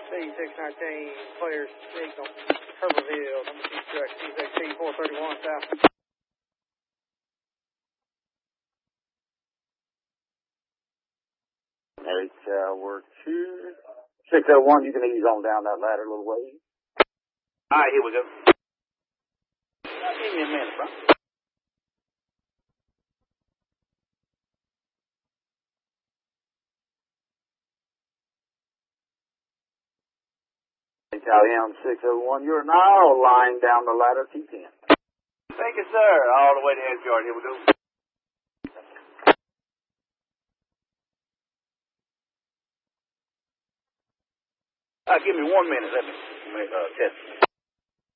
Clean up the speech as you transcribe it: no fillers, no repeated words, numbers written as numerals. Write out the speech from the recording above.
C619, clear signal, Herberville, number 2 truck, C6T 431 south. 8 Tower 2. 601, you can ease on down that ladder a little way. All right, here we go. Give me a minute, bro. Italian 601, you're now lying down the ladder T10. Thank you, sir. All the way to Edgeguard. Here we go. Give me 1 minute. Let me test.